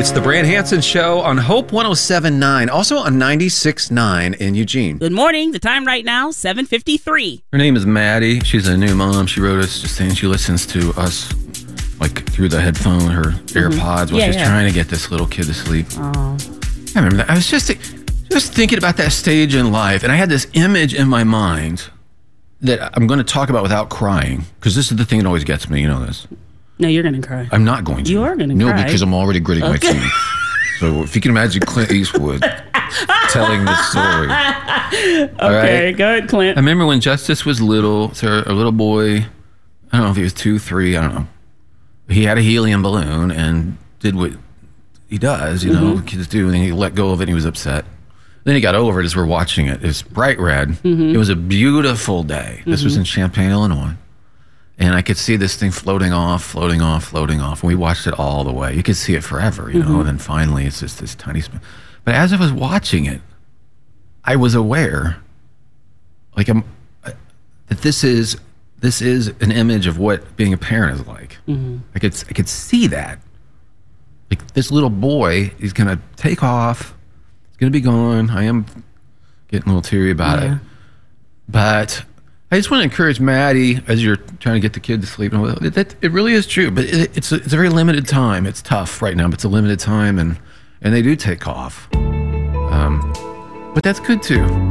It's the Brand Hansen Show on Hope 107.9, also on 96.9 in Eugene. Good morning. The time right now, 7:53. Her name is Maddie. She's a new mom. She wrote us just saying she listens to us like through the headphone, her AirPods, while she's trying to get this little kid to sleep. Oh. I remember that. I was just thinking about that stage in life, and I had this image in my mind that I'm going to talk about without crying, because this is the thing that always gets me. You know this. No, you're going to cry. I'm not going to. You are going to cry. cry. No, because I'm already gritting my teeth. So if you can imagine Clint Eastwood telling this story. Okay, go ahead, Clint. I remember when Justice was little, so a little boy, I don't know if he was 2, 3, I don't know. He had a helium balloon and did what he does, you know, kids do, and he let go of it and he was upset. Then he got over it as we're watching it. It's bright red. It was a beautiful day. This was in Champaign, Illinois. And I could see this thing floating off, floating off, floating off. And we watched it all the way. You could see it forever, you know, and then finally it's just this tiny spin. But as I was watching it, I was aware, like, that this is an image of what being a parent is like. I could see that. Like, this little boy is going to take off. He's going to be gone. I am getting a little teary about it. But I just want to encourage Maddie, as you're trying to get the kid to sleep, that it really is true. But it's a very limited time. It's tough right now, but it's a limited time, and they do take off. But that's good too.